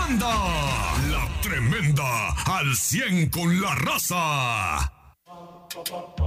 tremenda. La tremenda al 100 con la raza.